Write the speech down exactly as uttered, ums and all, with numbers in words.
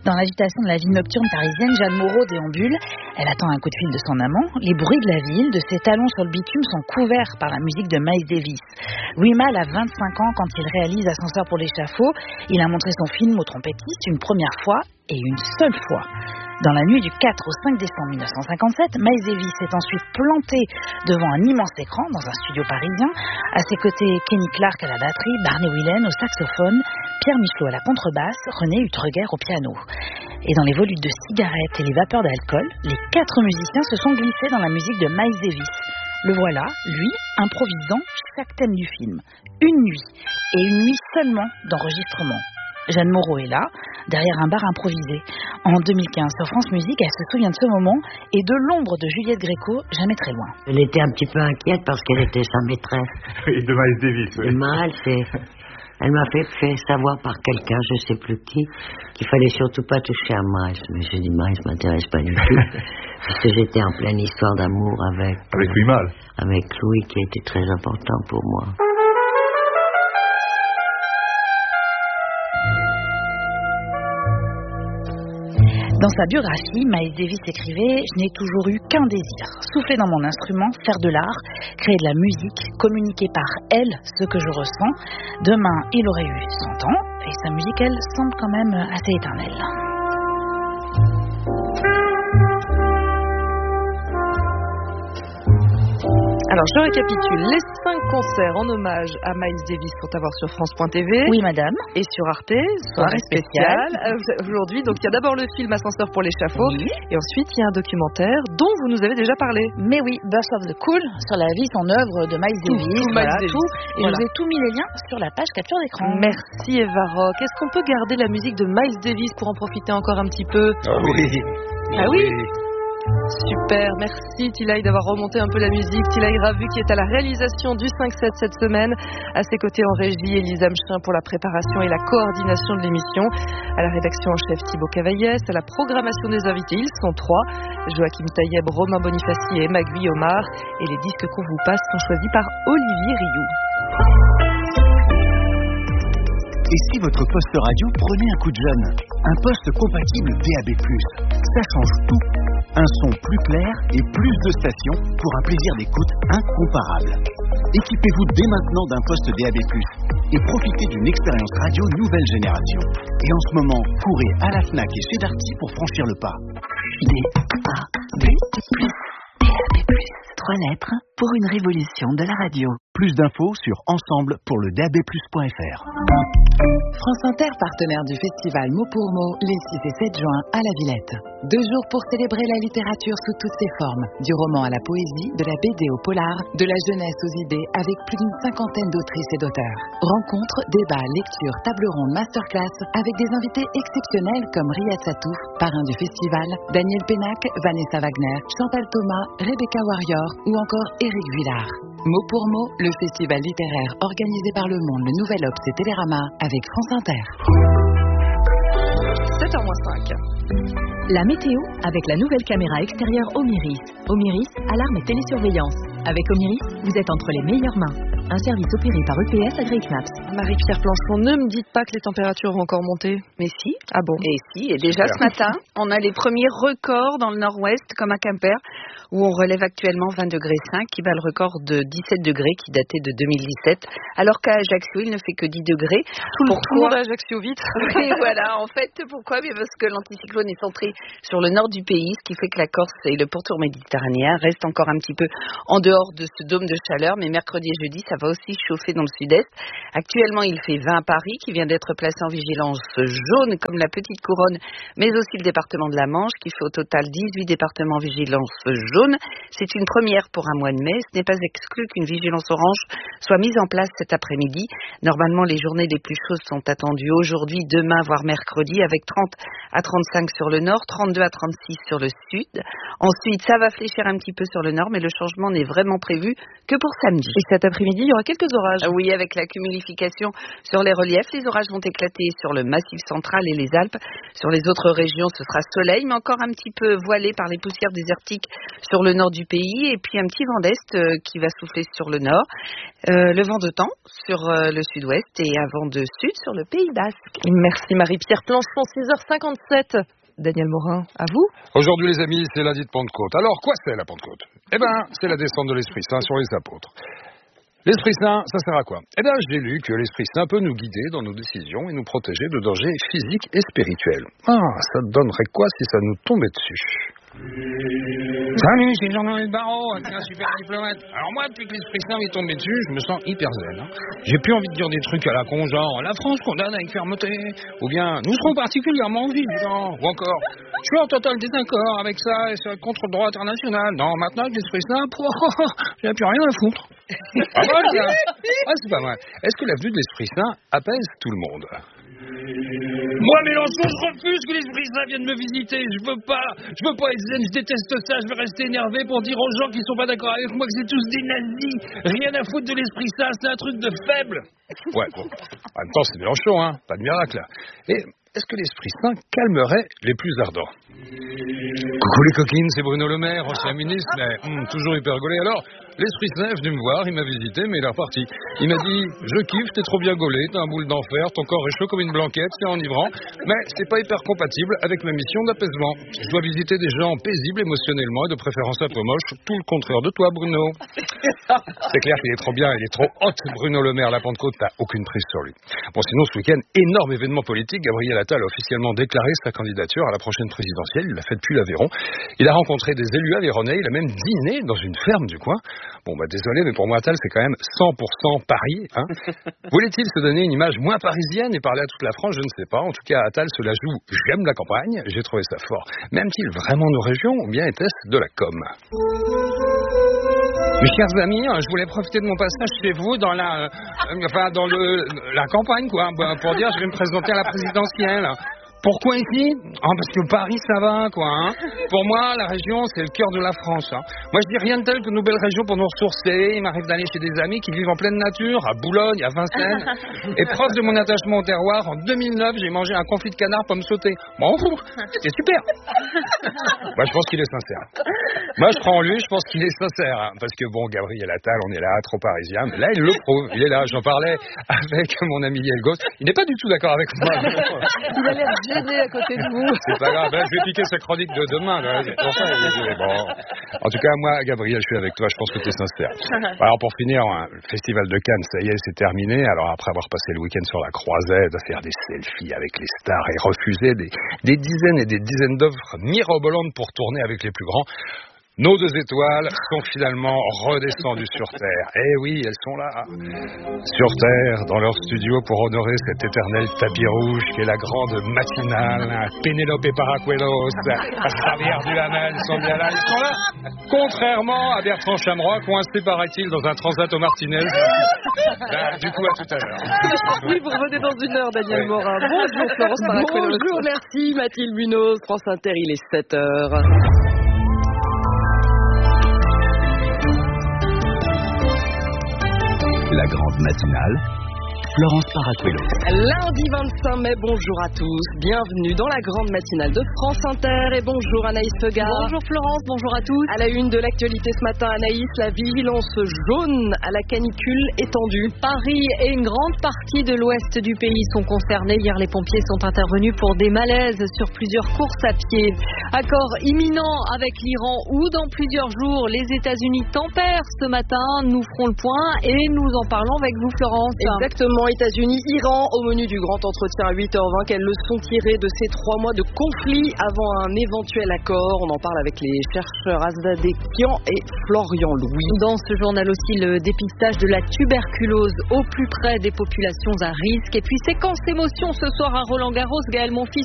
Dans l'agitation de la vie nocturne parisienne, Jeanne Moreau déambule. Elle attend un coup de fil de son amant. Les bruits de la ville, de ses talons sur le bitume sont couverts par la musique de Miles Davis. Louis Malle a vingt-cinq ans quand il réalise Ascenseur pour l'échafaud. Il a montré son film au trompettiste une première fois et une seule fois. Dans la nuit du quatre au cinq décembre mille neuf cent cinquante-sept, Miles Davis est ensuite planté devant un immense écran dans un studio parisien. À ses côtés, Kenny Clarke à la batterie, Barney Whelan au saxophone, Pierre Michelot à la contrebasse, René Hutreguer au piano. Et dans les volutes de cigarettes et les vapeurs d'alcool, les quatre musiciens se sont glissés dans la musique de Miles Davis. Le voilà, lui, improvisant chaque thème du film. Une nuit, et une nuit seulement d'enregistrement. Jeanne Moreau est là, derrière un bar improvisé. En deux mille quinze, sur France Musique, elle se souvient de ce moment et de l'ombre de Juliette Gréco, jamais très loin. Elle était un petit peu inquiète parce qu'elle était sa maîtresse. Et de Miles Davis, oui. Et Miles, c'est... Elle m'a fait, fait savoir par quelqu'un, je sais plus qui, qu'il fallait surtout pas toucher à Miles. Mais j'ai dit, Miles m'intéresse pas du tout. Parce que j'étais en pleine histoire d'amour avec... Avec Louis Malle. Avec Louis, qui était très important pour moi. Dans sa biographie, Miles Davis écrivait « Je n'ai toujours eu qu'un désir, souffler dans mon instrument, faire de l'art, créer de la musique, communiquer par elle ce que je ressens. Demain, il aurait eu cent ans et sa musique, elle, semble quand même assez éternelle. » Alors, je récapitule. Les cinq concerts en hommage à Miles Davis sont à voir sur France point T V. Oui, madame. Et sur Arte, soirée spéciale. Euh, aujourd'hui, donc il y a d'abord le film Ascenseur pour l'échafaud. Oui. Et ensuite, il y a un documentaire dont vous nous avez déjà parlé. Mais oui, Birth of the Cool, sur la vie, son œuvre de Miles Tout, Davis. tout Voilà, Miles Davis. tout. Et Voilà. je vous ai tout mis les liens sur la page capture d'écran. Merci Eva Rock. Est-ce qu'on peut garder la musique de Miles Davis pour en profiter encore un petit peu? Ah oui. Ah oui. Super, merci Tilaï d'avoir remonté un peu la musique. Tilaï Ravu qui est à la réalisation du cinq sept cette semaine. À ses côtés en régie, Elisa Mchin pour la préparation et la coordination de l'émission. À la rédaction en chef Thibaut Cavaillès. À la programmation des invités, ils sont trois. Joachim Taïeb, Romain Bonifaci et Emma Guillomard. Et les disques qu'on vous passe sont choisis par Olivier Rioux. Et si votre poste radio prenait un coup de jeune? Un poste compatible D A B plus. Ça change tout. Un son plus clair et plus de stations pour un plaisir d'écoute incomparable. Équipez-vous dès maintenant d'un poste D A B plus et profitez d'une expérience radio nouvelle génération. Et en ce moment, courez à la Fnac et chez Darty pour franchir le pas. D A B plus. D A B plus. Trois lettres pour une révolution de la radio. Plus d'infos sur ensemble pour le D A B plus point F R. France Inter, partenaire du festival Mot pour Mot, les six et sept juin à la Villette. Deux jours pour célébrer la littérature sous toutes ses formes, du roman à la poésie, de la B D au polar, de la jeunesse aux idées, avec plus d'une cinquantaine d'autrices et d'auteurs. Rencontres, débats, lectures, tables rondes, masterclass, avec des invités exceptionnels comme Riyad Satouf, parrain du festival, Daniel Pénac, Vanessa Wagner, Chantal Thomas, Rebecca Warrior ou encore Éric Vuillard. Mot pour mot, le festival littéraire organisé par Le Monde, Le Nouvel Obs et Télérama avec France Inter. sept heures moins cinq. La météo avec la nouvelle caméra extérieure Omiris. Omiris, alarme et télésurveillance. Avec Omiris, vous êtes entre les meilleures mains. Un service opéré par E P S AgriCnaps. Marie-Pierre Planchon, ne me dites pas que les températures vont encore monter. Mais si. Ah bon? Et si, et déjà ce matin, on a les premiers records dans le nord-ouest, comme à Quimper, où on relève actuellement vingt degrés cinq, qui bat le record de dix-sept degrés qui datait de deux mille dix-sept, alors qu'à Ajaccio, il ne fait que dix degrés. Tout le monde à Ajaccio vite. Et voilà, en fait, pourquoi? Mais parce que l'anticyclone est centré sur le nord du pays, ce qui fait que la Corse et le pourtour méditerranéen restent encore un petit peu en dehors de ce dôme de chaleur, mais mercredi et jeudi, ça va aussi chauffer dans le sud-est. Actuellement, il fait vingt à Paris, qui vient d'être placé en vigilance jaune, comme la Petite Couronne, mais aussi le département de la Manche, qui fait au total dix-huit départements en vigilance jaune. C'est une première pour un mois de mai. Ce n'est pas exclu qu'une vigilance orange soit mise en place cet après-midi. Normalement, les journées les plus chaudes sont attendues aujourd'hui, demain, voire mercredi, avec trente à trente-cinq sur le nord, trente-deux à trente-six sur le sud. Ensuite, ça va fléchir un petit peu sur le nord, mais le changement n'est vraiment prévu que pour samedi. Et cet après-midi, il y aura quelques orages. Oui, avec la cumulification sur les reliefs, les orages vont éclater sur le Massif central et les Alpes. Sur les autres régions, ce sera soleil, mais encore un petit peu voilé par les poussières désertiques sur le nord du pays, et puis un petit vent d'est euh, qui va souffler sur le nord, euh, le vent de temps sur euh, le sud-ouest et un vent de sud sur le Pays Basque. Merci Marie-Pierre Planchon, six heures cinquante-sept. Daniel Morin, à vous. Aujourd'hui les amis, c'est lundi de Pentecôte. Alors quoi c'est la Pentecôte? Eh ben, c'est la descente de l'Esprit Saint sur les apôtres. L'Esprit Saint, ça sert à quoi? Eh bien, j'ai lu que l'Esprit Saint peut nous guider dans nos décisions et nous protéger de dangers physiques et spirituels. Ah, ça donnerait quoi si ça nous tombait dessus? Salut, c'est Jean-Noël Barrot, un super diplomate. Alors moi, depuis que l'Esprit Saint m'est tombé dessus, je me sens hyper zen. Hein. J'ai plus envie de dire des trucs à la con, genre la France condamne avec fermeté, ou bien nous serons particulièrement vigilants, ou encore je suis en total désaccord avec ça et c'est contre le droit international. Non, maintenant avec l'Esprit Saint, j'ai plus rien à foutre. Pas mal, ça. Ah, c'est pas mal. Est-ce que la venue de l'Esprit Saint apaise tout le monde? Moi, Mélenchon, je refuse que l'Esprit Saint vienne me visiter. Je veux pas, je veux pas être zen, je déteste ça. Je veux rester énervé pour dire aux gens qui sont pas d'accord avec moi que c'est tous des nazis. Rien à foutre de l'Esprit Saint, c'est un truc de faible. Ouais, bon. En même temps, c'est Mélenchon, hein. Pas de miracle, là. Et est-ce que l'Esprit Saint calmerait les plus ardents? Coucou les coquines, c'est Bruno Le Maire, ancien ministre, mais hum, toujours hyper gaulé. Alors, l'Esprit Saint est venu me voir, il m'a visité, mais il est reparti. Il m'a dit, je kiffe, t'es trop bien gaulé, t'as un boule d'enfer, ton corps est chaud comme une blanquette, c'est enivrant, mais c'est pas hyper compatible avec ma mission d'apaisement. Je dois visiter des gens paisibles émotionnellement et de préférence un peu moches, tout le contraire de toi, Bruno. C'est clair qu'il est trop bien, il est trop hot, Bruno Le Maire, la Pentecôte, t'as aucune prise sur lui. Bon, sinon, ce week-end, énorme événement politique, Gabriel Attal a officiellement déclaré sa candidature à la prochaine présidentielle, il l'a fait depuis l'Aveyron. Il a rencontré des élus aveyronnais, il a même dîné dans une ferme du coin. Bon, bah désolé, mais pour moi, Attal, c'est quand même cent pour cent Paris. Hein. Voulait-il se donner une image moins parisienne et parler à toute la France? Je ne sais pas. En tout cas, Attal se la joue « J'aime la campagne ». J'ai trouvé ça fort. Mais aime-t-il vraiment nos régions ou bien était-ce de la com? Mes chers amis, je voulais profiter de mon passage chez vous dans la, euh, enfin, dans le, la campagne, quoi, pour dire je vais me présenter à la présidentielle. Pourquoi ici? Ah, parce que Paris, ça va, quoi. Hein. Pour moi, la région, c'est le cœur de la France. Hein. Moi, je dis rien de tel que nos belles régions pour nous ressourcer. Il m'arrive d'aller chez des amis qui vivent en pleine nature, à Boulogne, à Vincennes. Et preuve de mon attachement au terroir, en deux mille neuf, j'ai mangé un confit de canard pomme sautée. Bon, c'était super. Bah, je pense qu'il est sincère. Moi, je crois en lui, je pense qu'il est sincère. Hein, parce que, bon, Gabriel Attal, on est là, trop parisien. Mais là, il le prouve. Il est là. J'en parlais avec mon ami Yael Gauss. Il n'est pas du tout d'accord avec moi. Il a l'air à côté de vous. C'est pas grave, ben, je vais piquer sa chronique de demain. Là. Enfin, bon. En tout cas, moi, Gabriel, je suis avec toi, je pense que tu es sincère. Alors, pour finir, hein, le festival de Cannes, ça y est, c'est terminé. Alors, après avoir passé le week-end sur la croisette, à faire des selfies avec les stars et refuser des, des dizaines et des dizaines d'offres mirobolantes pour tourner avec les plus grands, nos deux étoiles sont finalement redescendues sur Terre. Eh oui, elles sont là. Sur Terre, dans leur studio, pour honorer cet éternel tapis rouge qui est la grande matinale. Pénélope Paracuelos, Javier Duhamel sont bien là. Ils sont là. Contrairement à Bertrand Chameroy, coincé paraît-il dans un transat au Martinez. Là, du coup, à tout à l'heure. Oui, vous revenez dans une heure, Daniel Morin. Bonjour, Florence Paracuelos. Bonjour, merci, Mathilde Munoz. France Inter, il est sept heures. La grande matinale, Florence Paracuelos. Lundi vingt-cinq mai, bonjour à tous. Bienvenue dans la grande matinale de France Inter et bonjour Anaïs Fegard. Bonjour Florence, bonjour à tous. À la une de l'actualité ce matin, Anaïs, la vigilance jaune à la canicule étendue. Paris et une grande partie de l'ouest du pays sont concernés. Hier, les pompiers sont intervenus pour des malaises sur plusieurs courses à pied. Accord imminent avec l'Iran où dans plusieurs jours les États-Unis tempèrent ce matin. Nous ferons le point et nous en parlons avec vous Florence. Exactement. États-Unis, Iran, au menu du grand entretien à huit heures vingt. Quelles leçons tirées de ces trois mois de conflit avant un éventuel accord? On en parle avec les chercheurs Azadeh Kian et Florian Louis. Dans ce journal aussi, le dépistage de la tuberculose au plus près des populations à risque. Et puis séquence émotion ce soir à Roland-Garros. Gaël Monfils